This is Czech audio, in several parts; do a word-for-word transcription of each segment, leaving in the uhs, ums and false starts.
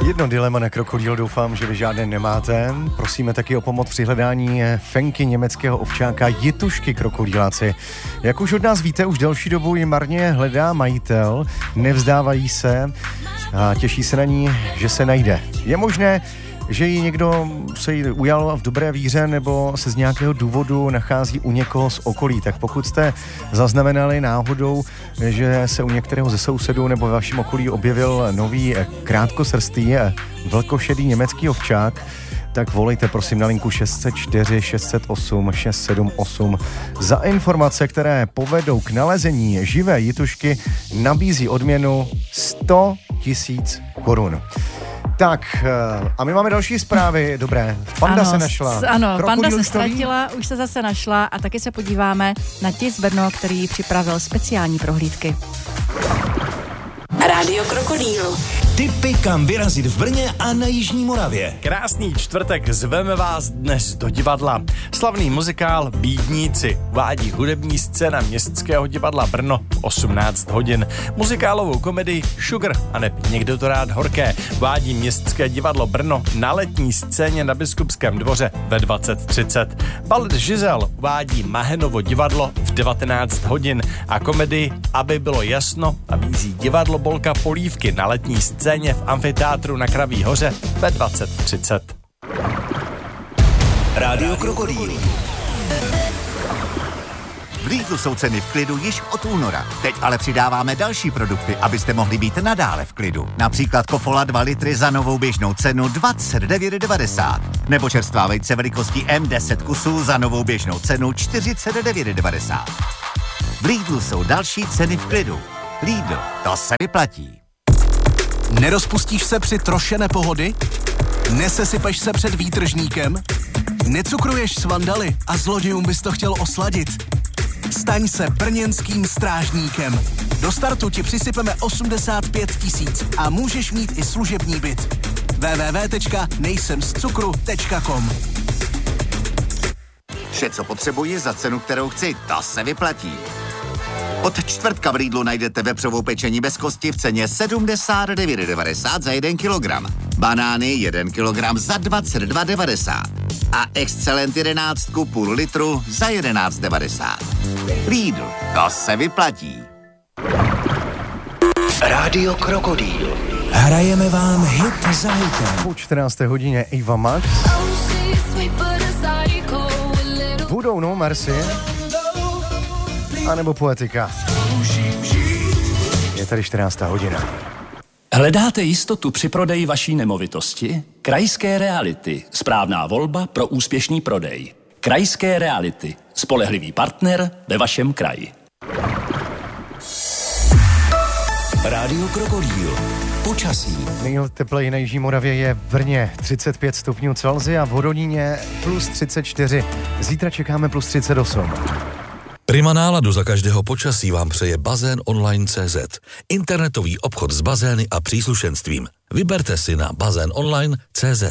Jedno dilema na krokodýl, doufám, že vy žádné nemáte. Prosíme taky o pomoc při hledání Fenky, německého ovčáka Jitušky krokodýláci. Jak už od nás víte, už delší dobu ji marně hledá majitel, nevzdávají se a těší se na ní, že se najde. Je možné, že ji někdo se jí ujal v dobré víře nebo se z nějakého důvodu nachází u někoho z okolí. Tak pokud jste zaznamenali náhodou, že se u některého ze sousedů nebo ve vašem okolí objevil nový krátkosrstý velkošedý německý ovčák, tak volejte prosím na linku šest set čtyři, šest set osm, šest set osm. Za informace, které povedou k nalezení živé jitušky, nabízí odměnu sto tisíc korun. Tak, a my máme další zprávy. Dobré, panda ano, se našla. Ano, panda se ztratila, už se zase našla a taky se podíváme na Tis Brno, který připravil speciální prohlídky. Rádio Krokodýl. Tipy, kam vyrazit v Brně a na Jižní Moravě. Krásný čtvrtek, zveme vás dnes do divadla. Slavný muzikál Bídníci uvádí hudební scéna Městského divadla Brno v osmnáct hodin. Muzikálovou komedii Sugar a neb Někdo to rád horké uvádí Městské divadlo Brno na letní scéně na Biskupském dvoře ve dvacet třicet. Balet Žizel uvádí Mahenovo divadlo v devatenáct hodin a komedii Aby bylo jasno nabízí divadlo Bolka Polívky na letní scéně v amfiteátru na Kraví hoře ve dvacet třicet. Rádio Krokodýl. V Lidlu jsou ceny v klidu již od února. Teď ale přidáváme další produkty, abyste mohli být nadále v klidu. Například Kofola dva litry za novou běžnou cenu dvacet devět devadesát. Nebo čerstvá vejce velikosti M deset kusů za novou běžnou cenu čtyřicet devět devadesát. V Lidlu jsou další ceny v klidu. Lidl, to se vyplatí. Nerozpustíš se při trošené pohody? Nesesypeš se před výtržníkem? Necukruješ s vandaly a zlodějům bys to chtěl osladit? Staň se brněnským strážníkem. Do startu ti přisypeme osmdesát pět tisíc a můžeš mít i služební byt. w w w tečka nejsem z cukru tečka com. Vše, co potřebuji za cenu, kterou chci, to se vyplatí. Od čtvrtka v Lidlu najdete vepřovou pečení bez kosti v ceně sedmdesát devět devadesát za jeden kilogram. Banány jeden kilogram za dvacet dva devadesát. A Excellent jedenáct půl litru za jedenáct devadesát. Lidl, to se vyplatí. Rádio Krokodýl. Hrajeme vám hit za hitem. Po čtrnácté hodině Eva Max. Budou no Mercy. A nebo Poetika. Je tady čtrnáctá hodina. Hledáte jistotu při prodeji vaší nemovitosti? Krajské Reality. Správná volba pro úspěšný prodej. Krajské Reality. Spolehlivý partner ve vašem kraji. Rádio Krokodýl. Počasí. Nejtepleji na Jižní Moravě je v Brně třicet pět stupňů Celsia, v Hodoníně plus třicet čtyři. Zítra čekáme plus třicet osm. Prima náladu za každého počasí vám přeje Bazén online tečka cé zet. Internetový obchod s bazény a příslušenstvím. Vyberte si na bazén online tečka cé zet.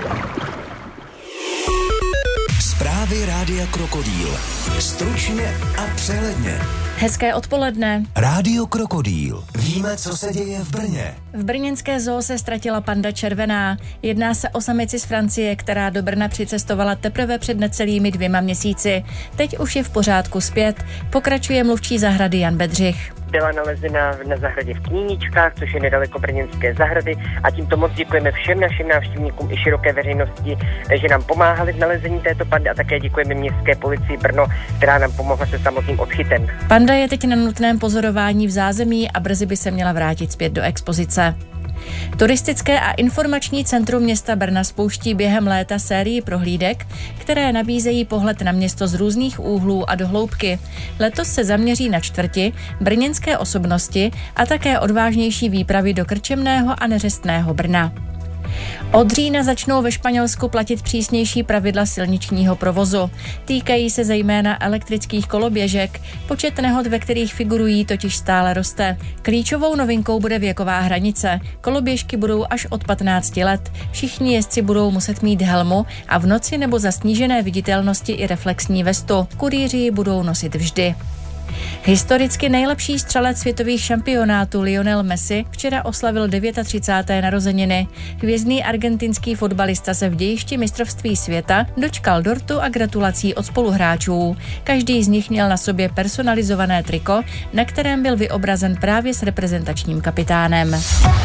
Zprávy Rádia Krokodýl. Stručně a přehledně. Hezké odpoledne. Rádio Krokodýl. Víme, co se děje v Brně. V brněnské zoo se ztratila panda červená. Jedná se o samici z Francie, která do Brna přicestovala teprve před necelými dvěma měsíci. Teď už je v pořádku zpět. Pokračuje mluvčí zahrady Jan Bedřich. Byla nalezena na zahradě v Kníničkách, což je nedaleko brněnské zahrady, a tímto moc děkujeme všem našim návštěvníkům i široké veřejnosti, že nám pomáhali v nalezení této pandy, a také děkujeme městské policii Brno, která nám pomohla se samotným odchytem. Panda je teď na nutném pozorování v zázemí a brzy by se měla vrátit zpět do expozice. Turistické a informační centrum města Brna spouští během léta sérii prohlídek, které nabízejí pohled na město z různých úhlů a do hloubky. Letos se zaměří na čtvrti, brněnské osobnosti a také odvážnější výpravy do krčemného a neřestného Brna. Od října začnou ve Španělsku platit přísnější pravidla silničního provozu. Týkají se zejména elektrických koloběžek. Počet nehod, ve kterých figurují, totiž stále roste. Klíčovou novinkou bude věková hranice. Koloběžky budou až od patnácti let. Všichni jezdci budou muset mít helmu a v noci nebo za snížené viditelnosti i reflexní vestu. Kurýři ji budou nosit vždy. Historicky nejlepší střelec světových šampionátů Lionel Messi včera oslavil třicáté deváté narozeniny. Hvězdný argentinský fotbalista se v dějišti mistrovství světa dočkal dortu a gratulací od spoluhráčů. Každý z nich měl na sobě personalizované triko, na kterém byl vyobrazen právě s reprezentačním kapitánem.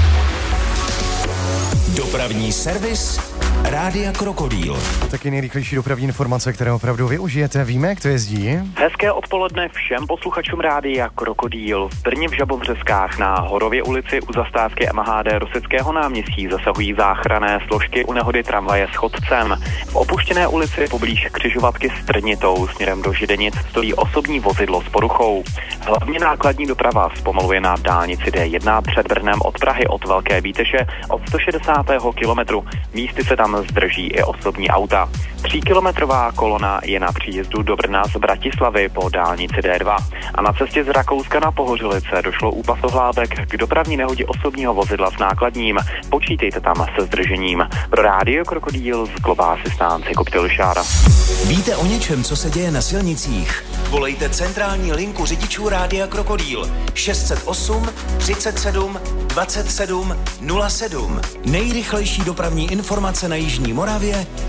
Dopravní servis Rádia Krokodýl. Taky nejrychlejší dopravní informace, které opravdu využijete. Víme, jak to jezdí? Hezké odpoledne všem posluchačům Rádia Krokodýl. V Brně v Žabovřeskách na Horově ulici u zastávky M H D Rosyckého náměstí zasahují záchranné složky u nehody tramvaje s chodcem. V opuštěné ulici poblíž křižovatky s Trnitou směrem do Židenic stojí osobní vozidlo s poruchou. Hlavně nákladní doprava zpomaluje na dálnici D jedna před Brnem od Prahy od Velké Bíteše od sto šedesátého kilometru. Místy se tam zdrží i osobní auta. Tříkilometrová kolona je na příjezdu do Brna z Bratislavy po dálnici D dva. A na cestě z Rakouska na Pohořelice došlo u pasohlávek k dopravní nehodě osobního vozidla s nákladním. Počítejte tam se zdržením. Pro Rádio Krokodýl z Globásy stánci Koptil Šára. Víte o něčem, co se děje na silnicích? Volejte centrální linku řidičů Rádia Krokodýl šest set osm třicet sedm dvacet sedm nula sedm. Nejrychlejší dopravní informace na jižní Moravě